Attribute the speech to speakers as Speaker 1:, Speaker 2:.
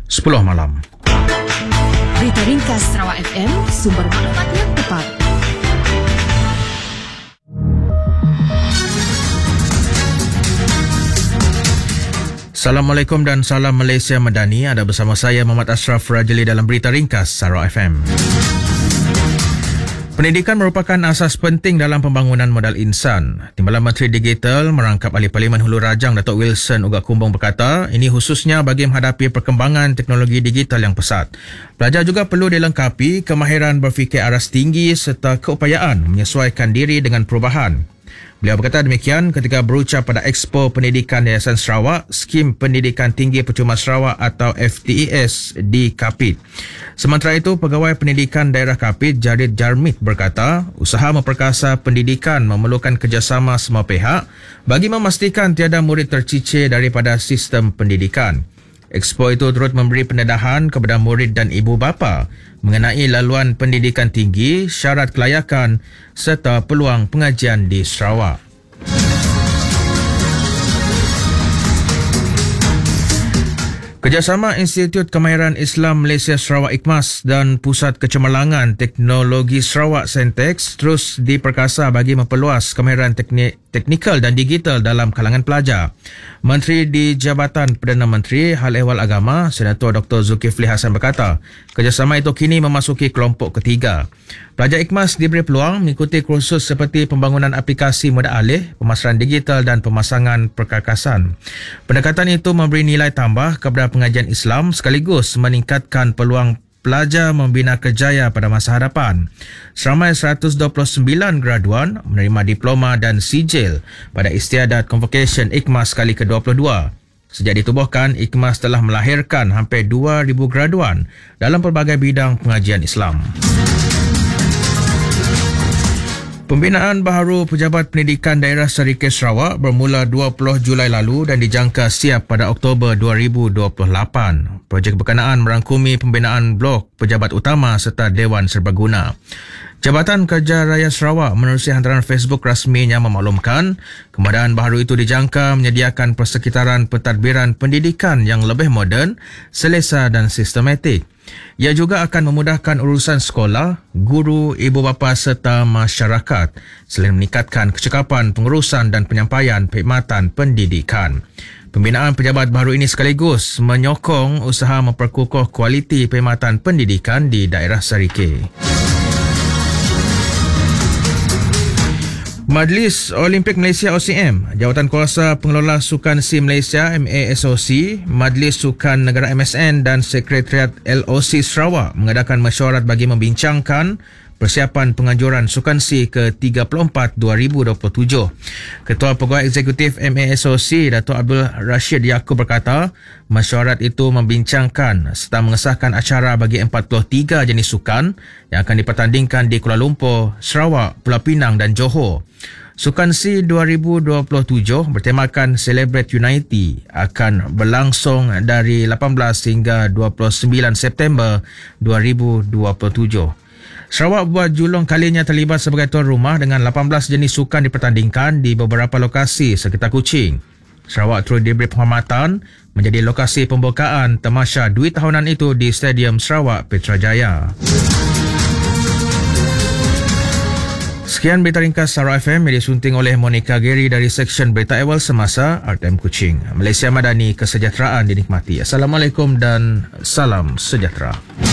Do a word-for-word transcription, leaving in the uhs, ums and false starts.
Speaker 1: sepuluh malam.
Speaker 2: Berita ringkas Sarawak F M, sumber maklumat yang tepat.
Speaker 1: Assalamualaikum dan salam Malaysia Madani. Anda bersama saya Muhammad Ashraf Rajali dalam Berita Ringkas Sarawak F M. Pendidikan merupakan asas penting dalam pembangunan modal insan. Timbalan Menteri Digital merangkap Ahli Parlimen Hulu Rajang Datuk Wilson Uga Kumbong berkata, ini khususnya bagi menghadapi perkembangan teknologi digital yang pesat. Pelajar juga perlu dilengkapi kemahiran berfikir aras tinggi serta keupayaan menyesuaikan diri dengan perubahan. Beliau berkata demikian ketika berucap pada Expo Pendidikan Yayasan Sarawak, Skim Pendidikan Tinggi Percuma Sarawak atau F T E S di Kapit. Sementara itu, Pegawai Pendidikan Daerah Kapit, Jarid Jarmit berkata, usaha memperkasa pendidikan memerlukan kerjasama semua pihak bagi memastikan tiada murid tercicir daripada sistem pendidikan. Expo itu turut memberi pendedahan kepada murid dan ibu bapa mengenai laluan pendidikan tinggi, syarat kelayakan serta peluang pengajian di Sarawak. Kerjasama Institut Kemahiran Islam Malaysia Sarawak I K M A S dan Pusat Kecemerlangan Teknologi Sarawak Sentex terus diperkasa bagi memperluas kemahiran teknik, teknikal dan digital dalam kalangan pelajar. Menteri di Jabatan Perdana Menteri Hal Ehwal Agama, Senator Doktor Zulkifli Hassan berkata, kerjasama itu kini memasuki kelompok ketiga. Pelajar I K M A S diberi peluang mengikuti kursus seperti pembangunan aplikasi mudah alih, pemasaran digital dan pemasangan perkarkasan. Pendekatan itu memberi nilai tambah kepada pengajian Islam sekaligus meningkatkan peluang pelajar membina kerjaya pada masa hadapan. Seramai seratus dua puluh sembilan graduan menerima diploma dan sijil pada Istiadat Convocation I K M A S kali ke dua puluh dua. Sejak ditubuhkan, I K M A S telah melahirkan hampir dua ribu graduan dalam pelbagai bidang pengajian Islam. Pembinaan baharu Pejabat Pendidikan Daerah Serikit Sarawak bermula dua puluh Julai lalu dan dijangka siap pada Oktober dua ribu dua puluh lapan. Projek berkenaan merangkumi pembinaan blok pejabat utama serta Dewan Serbaguna. Jabatan Kerja Raya Sarawak menerusi hantaran Facebook rasminya memaklumkan kemudahan baharu itu dijangka menyediakan persekitaran pentadbiran pendidikan yang lebih moden, selesa dan sistematik. Ia juga akan memudahkan urusan sekolah, guru, ibu bapa serta masyarakat selain meningkatkan kecekapan pengurusan dan penyampaian perkhidmatan pendidikan. Pembinaan pejabat baru ini sekaligus menyokong usaha memperkukuh kualiti perkhidmatan pendidikan di daerah Serikit. Majlis Olimpik Malaysia O C M, Jawatan Kuasa Pengelola Sukan SEA Malaysia M A S O C, Majlis Sukan Negara M S N dan Sekretariat L O C Sarawak mengadakan mesyuarat bagi membincangkan persiapan penganjuran Sukan SEA ke tiga puluh empat dua ribu dua puluh tujuh. Ketua Pegawai Eksekutif M A S O C, Dato' Abdul Rashid Yaakob berkata, mesyuarat itu membincangkan serta mengesahkan acara bagi empat puluh tiga jenis sukan yang akan dipertandingkan di Kuala Lumpur, Sarawak, Pulau Pinang dan Johor. Sukan SEA dua ribu dua puluh tujuh bertemakan Celebrate Unity akan berlangsung dari lapan belas hingga dua puluh sembilan September dua ribu dua puluh tujuh. Sarawak buat julung kalinya terlibat sebagai tuan rumah dengan lapan belas jenis sukan dipertandingkan di beberapa lokasi sekitar Kuching. Sarawak turut diberi penghormatan menjadi lokasi pembukaan tamasya duit tahunan itu di Stadium Sarawak Petrajaya. Sekian Berita Ringkas Sarawak F M yang disunting oleh Monica Geri dari Seksyen Berita Awal Semasa R T M Kuching. Malaysia Madani, kesejahteraan dinikmati. Assalamualaikum dan salam sejahtera.